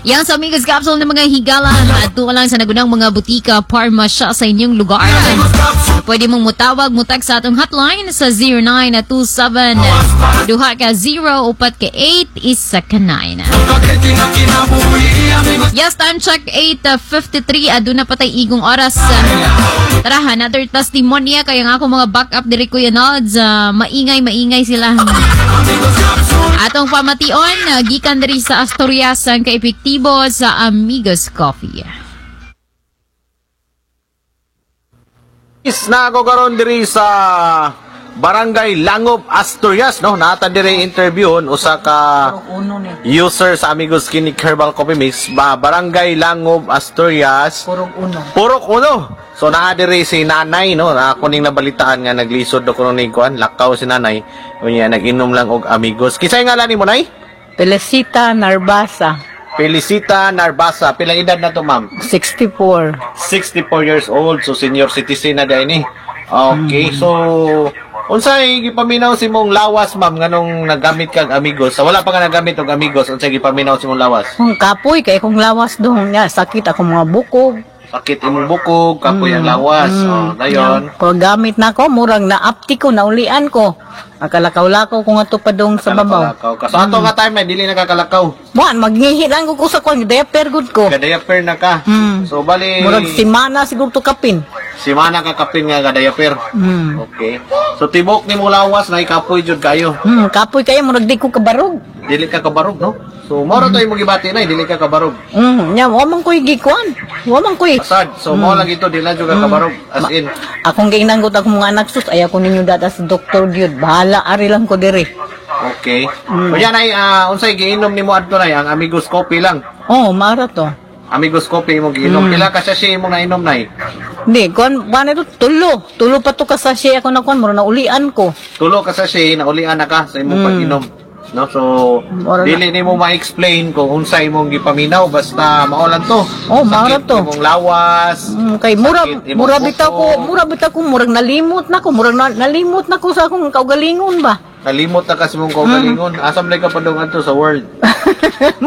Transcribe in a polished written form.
Yang sa Amigos Capsule ng mga higala at tuwa lang sa nagunang mga butika, parmasya sa inyong lugar. Pwede mong mutawag, mutag sa atong hotline sa 0927 duha ka 0 upat ka 8 isa ka 9. Yes, time check 8:53. Aduna patay igong oras. Tara, another testimonya kaya nga ako mga backup diri Kuya Nods. Maingay sila. Atong pamation, gikan diri sa Asturias ang kaepektibo sa Amigos Coffee. Is na ako karon diri sa Barangay Langob, Asturias, no? Naata diri interview usa ka user sa Amigos Clinic Herbal Coffee Mix, Barangay Langob, Asturias. Purok uno. So naa diri si nanay, no? Ako ning nabalitaan nga naglisod do kuno ning kuan, lakaw si nanay. Unya nag-inom lang og Amigos. Kisay ngalan nimo nay? Felicita Narbasa, Felicita Narbasa. Pilang edad na to, ma'am? 64. 64 years old, so senior citizen na din eh. Okay, so unsay gipaminaw si mong lawas, ma'am, nganong nagamit kag Amigos? Wala pa nga nagamit og Amigos, unsay gipaminaw si mong lawas? Kung kapoy kay kung lawas doon niya, sakit ako mga bukog. Sakit imong bukog, kapoy ang lawas. Dayon. Kung gamit na ko, murang naapti ko, naulian ko. Nakalakaw-lakaw ko nga to pa doon sa babaw. So ato nga time na dili nakakalakaw. Buwan, magngihit lang ko sa kwan, diaper good ko. Kadayaper na ka. So bali Murag simana siguro to kapin. simana ka kapin nga kadayaper. Okay. So tibok nimo lawas na ikapoy jud kayo. Kapoy kayo, murag di ko kabarog. Dili ka kabarog, no? So moro to imong gibati na, dili ka kabarog. Nya, wamang ko'y gikuan. Wamang ko'y. Pasad. So mo lang ito dili jud ka kabarog as in. Akong ginanggot akong mga anak sus, ayaw ko ninyo data sa doktor Diod. Bahala, ari lang ko diri. Okay. So yan ay unsay giinom nimo adto nay ang Amigos Coffee lang. Oh, mara to. Amigos Coffee imong giinom. Pila ka sachet imong nainom nay? Hindi, kuan ito, tulo. Tulo pa to kasasya ako na kuan, mura na ulian ko. Tulo ka sachet naulian na ka sa imong pag-inom. No, so dili nimo ma-explain kung unsay imong gipaminaw basta mao lang to. Oh, mara to. Imong lawas. Kay mura bitaw ko, murag nalimot na ko, nalimot na ko sa akong kaugalingon ba. Nalimot na kasi mong kaugalingon. Asam lay ka pa dong adto sa world.